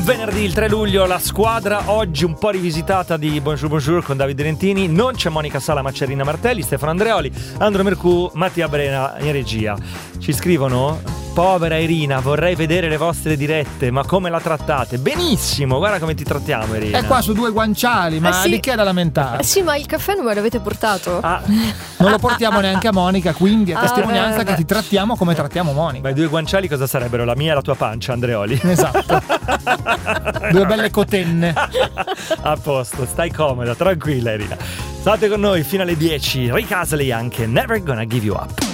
Buon venerdì, il 3 luglio, la squadra oggi un po' rivisitata di Bonjour Bonjour con Davide Rentini. Non c'è Monica Sala, ma c'è Rina Martelli, Stefano Andreoli, Andro Mercù, Mattia Brena in regia. Ci scrivono: povera Irina, vorrei vedere le vostre dirette, ma come la trattate? Benissimo, guarda come ti trattiamo, Irina. È qua su due guanciali, ma sì. di che è da lamentare? Sì, ma il caffè non me l'avete portato? Non lo portiamo neanche a Monica, quindi a testimonianza che ti trattiamo come trattiamo Monica. Ma i due guanciali cosa sarebbero? La mia e la tua pancia, Andreoli. Esatto. Due belle cotenne. A posto, stai comoda, tranquilla, Irina. State con noi fino alle 10. Rick Astley anche, Never Gonna Give You Up.